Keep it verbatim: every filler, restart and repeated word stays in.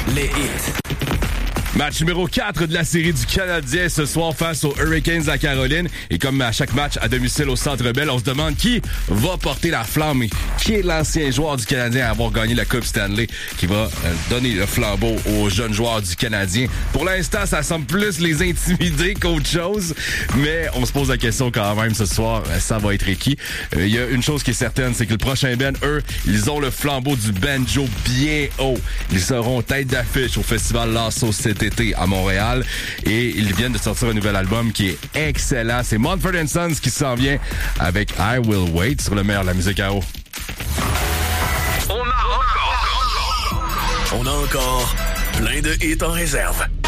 les hits. Match numéro quatre de la série du Canadien ce soir face aux Hurricanes à Caroline. Et comme à chaque match à domicile au Centre Bell, on se demande qui va porter la flamme et qui est l'ancien joueur du Canadien à avoir gagné la Coupe Stanley qui va euh, donner le flambeau aux jeunes joueurs du Canadien. Pour l'instant, ça semble plus les intimider qu'autre chose, mais on se pose la question quand même ce soir, ça va être qui? Il euh, y a une chose qui est certaine, c'est que le prochain band, eux, ils ont le flambeau du banjo bien haut. Ils seront tête d'affiche au festival Lasso cet été à Montréal et ils viennent de sortir un nouvel album qui est excellent. C'est Mumford and Sons qui s'en vient avec I Will Wait sur le meilleur de la musique à eau. On a encore, on a encore plein de hits en réserve.